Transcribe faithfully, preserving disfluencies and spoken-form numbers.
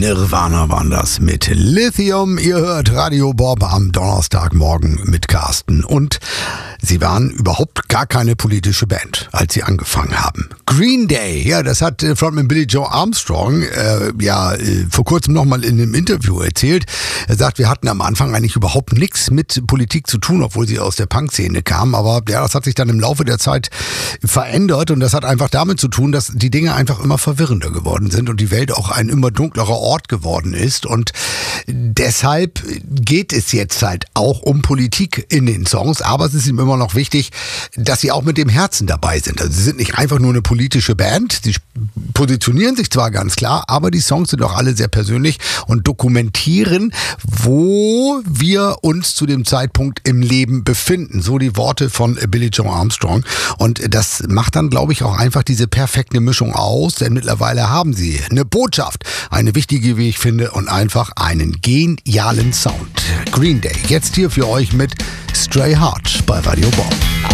Nirvana waren das mit Lithium. Ihr hört Radio Bob am Donnerstagmorgen mit Carsten. Und sie waren überhaupt gar keine politische Band, als sie angefangen haben. Green Day, ja, das hat äh, Frontman Billy Joe Armstrong äh, ja äh, vor kurzem nochmal in einem Interview erzählt. Er sagt, wir hatten am Anfang eigentlich überhaupt nichts mit Politik zu tun, obwohl sie aus der Punk-Szene kamen. Aber ja, das hat sich dann im Laufe der Zeit verändert und das hat einfach damit zu tun, dass die Dinge einfach immer verwirrender geworden sind und die Welt auch ein immer dunklerer Ort geworden ist. Und deshalb geht es jetzt halt auch um Politik in den Songs, aber es ist ihm immer noch wichtig, dass sie auch mit dem Herzen dabei sind. Also sie sind nicht einfach nur eine politische Band, sie positionieren sich zwar ganz klar, aber die Songs sind auch alle sehr persönlich und dokumentieren, wo wir uns zu dem Zeitpunkt im Leben befinden. So die Worte von Billy Joe Armstrong. Und das macht dann, glaube ich, auch einfach diese perfekte Mischung aus, denn mittlerweile haben sie eine Botschaft, eine wichtige, wie ich finde, und einfach einen genialen Sound. Green Day, jetzt hier für euch mit Stray Heart bei Radio Bob.